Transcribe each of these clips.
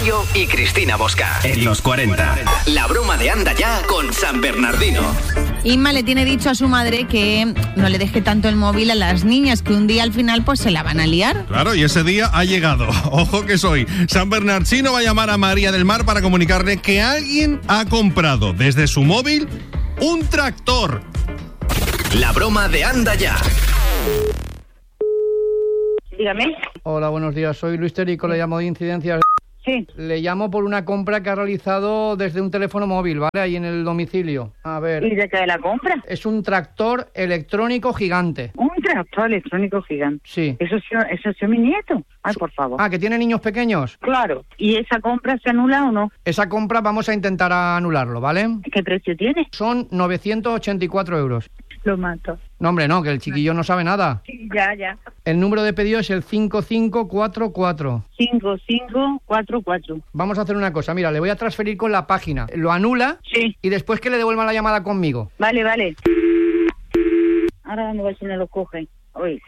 Gallo y Cristina Bosca. En los 40. La broma de Anda Ya con San Bernardino. Inma le tiene dicho a su madre que no le deje tanto el móvil a las niñas, que un día al final pues se la van a liar. Claro, y ese día ha llegado. Ojo que soy. San Bernardino va a llamar a María del Mar para comunicarle que alguien ha comprado desde su móvil un tractor. La broma de Anda Ya. Dígame. Hola, buenos días. Soy Luis Terico, le llamo de Incidencias. Sí. Le llamo por una compra que ha realizado desde un teléfono móvil, ¿vale? Ahí en el domicilio. A ver. ¿Y de qué la compra? Es un tractor electrónico gigante. Un tractor electrónico gigante. Sí. Eso es mi nieto. Ay, por favor. Ah, ¿que tiene niños pequeños? Claro. ¿Y esa compra se anula o no? Esa compra vamos a intentar anularlo, ¿vale? ¿Qué precio tiene? Son 984 euros. Lo mato. No, hombre, no, que el chiquillo no sabe nada. Sí, ya. El número de pedido es el 5544. 5544. Vamos a hacer una cosa, mira, le voy a transferir con la página. Lo anula. Sí. Y después que le devuelvan la llamada conmigo. Vale. Ahora dónde va si no lo cogen. Oye.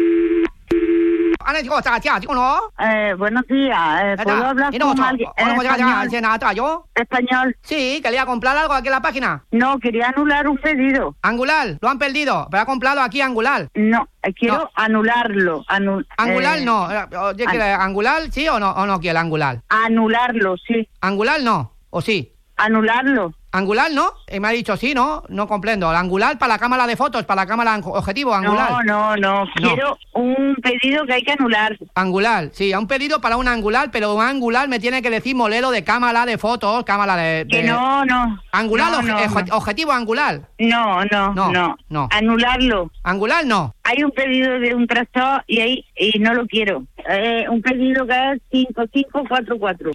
Buenos días. ¿Puedo hablar con alguien en español? Sí, que le iba a comprar algo aquí en la página. No, quería anular un pedido. Angular, lo han perdido, pero ha comprado aquí Angular. No, quiero anularlo. Angular no. Oye, ¿quiere Angular sí o no quiere Angular? Anularlo, sí. Angular no, ¿o sí? Anularlo. ¿Angular no? Me ha dicho sí, ¿no? No comprendo. ¿El Angular para la cámara de fotos, para la cámara objetivo, Angular? No. Quiero un pedido que hay que anular. Angular, sí, un pedido para un Angular, pero un Angular me tiene que decir modelo de cámara de fotos, cámara de... Que no. ¿Angular objetivo Angular? No. Anularlo. ¿Angular no? Hay un pedido de un tractor y no lo quiero. Un pedido que es 5544.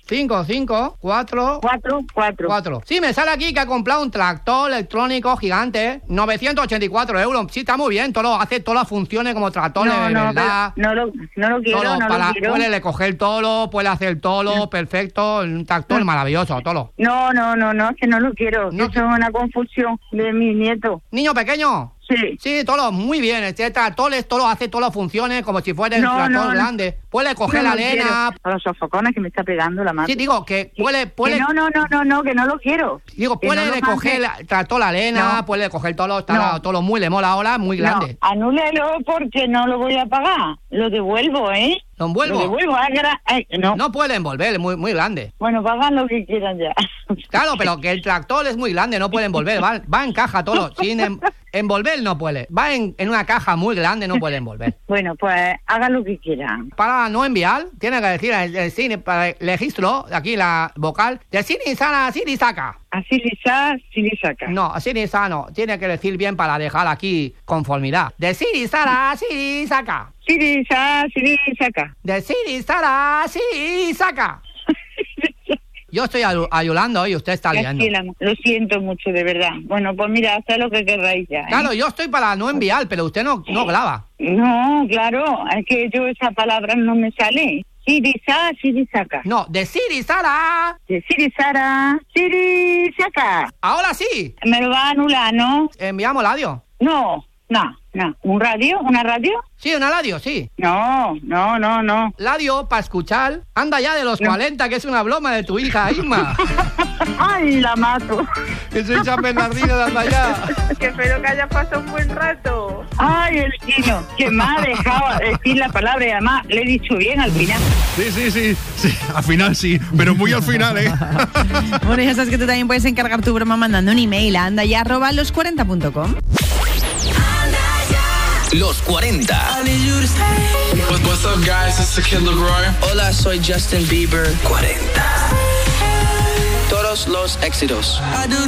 5544. Sí, me sale aquí que ha comprado un tractor electrónico gigante, 984 euros. Sí, está muy bien, hace todas las funciones como tractor, de verdad. No lo quiero. Puede recoger todo, puede hacer todo, perfecto, un tractor maravilloso, todo. No, es que no lo quiero. No. Eso es una confusión de mi nieto. ¿Niño pequeño? Sí, todo muy bien. Este tractor hace todas las funciones como si fuera un tractor grande. Puede coger la arena. A los sofocones que me está pegando la mano. Sí, digo que puede... Que no, que no lo quiero. Digo, puede recoger la arena, puede coger todo muy le mola ahora, muy grande. No, anúlelo porque no lo voy a pagar. Lo devuelvo, ¿eh? ¿Lo envuelvo? Lo devuelvo. No puede envolver, es muy grande. Bueno, pagan lo que quieran ya. Claro, pero que el tractor es muy grande, no puede envolver. Va en caja todo. Sin envolver no puede. Va en una caja muy grande, no puede envolver. Bueno, pues hagan lo que quieran. Para no enviar, tiene que decir el cine, para el registro, aquí la vocal, de Siri Sana, Siri Saca. Así Saca. No, Siri Sana no. Tiene que decir bien para dejar aquí conformidad. De Siri Sana, Siri Saca. Siri Saca. De Siri Sana, Siri Saca. Yo estoy ayudando y usted está liando. Lo siento mucho, de verdad. Bueno, pues mira, haz lo que queráis ya. Claro, yo estoy para no enviar, pero usted no graba. No, claro, es que yo esa palabra no me sale. Siri Saca. No, de Siri Sara. De Siri Saca. Ahora sí. Me lo va a anular, ¿no? ¿Enviamos el audio? No. ¿Un radio? ¿Una radio? Sí, una radio, sí. No. Radio para escuchar. Anda ya de los 40, que es una broma de tu hija, Isma. ¡Ay, la mato! Que soy San Bernardino de Anda ya. Que espero que haya pasado un buen rato. ¡Ay, el chino! Que me ha dejado decir la palabra y además le he dicho bien al final. Sí, al final sí, pero muy al final, ¿eh? Bueno, ya sabes que tú también puedes encargar tu broma mandando un email a andaya@los40.com. Los 40. What's up, guys? It's the Kid Leroy. Hola, soy Justin Bieber. 40. Todos los éxitos.